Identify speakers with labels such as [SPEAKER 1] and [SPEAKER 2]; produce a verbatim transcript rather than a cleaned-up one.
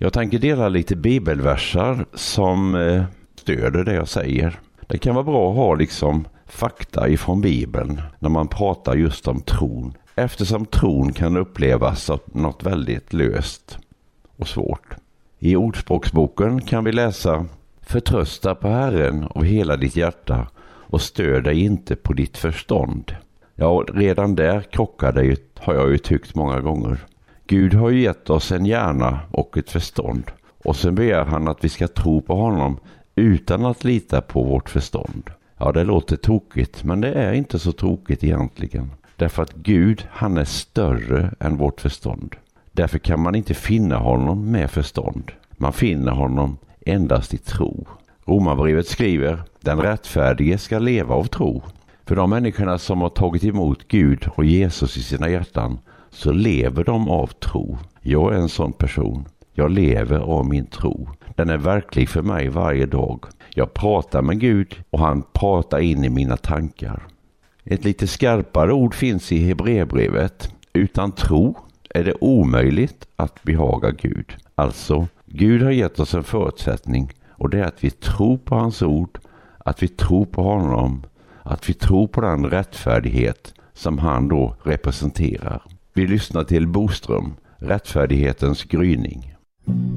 [SPEAKER 1] Jag tänker dela lite bibelversar som eh, stöder det jag säger. Det kan vara bra att ha liksom fakta ifrån Bibeln när man pratar just om tron. Eftersom tron kan upplevas som något väldigt löst och svårt. I Ordspråksboken kan vi läsa: förtrösta på Herren av hela ditt hjärta och stöd dig inte på ditt förstånd. Ja, redan där krockar det ju, har jag ju tyckt många gånger. Gud har ju gett oss en hjärna och ett förstånd. Och sen begär han att vi ska tro på honom utan att lita på vårt förstånd. Ja, det låter tokigt, men det är inte så tokigt egentligen. Därför att Gud, han är större än vårt förstånd. Därför kan man inte finna honom med förstånd. Man finner honom endast i tro. Romarbrevet skriver: den rättfärdige ska leva av tro. För de människorna som har tagit emot Gud och Jesus i sina hjärtan, så lever de av tro. Jag är en sån person. Jag lever av min tro. Den är verklig för mig varje dag. Jag pratar med Gud och han pratar in i mina tankar. Ett lite skarpare ord finns i Hebreerbrevet. Utan tro är det omöjligt att behaga Gud. Alltså, Gud har gett oss en förutsättning, och det är att vi tror på hans ord, att vi tror på honom, att vi tror på den rättfärdighet som han då representerar. Vi lyssnar till Boström, rättfärdighetens gryning.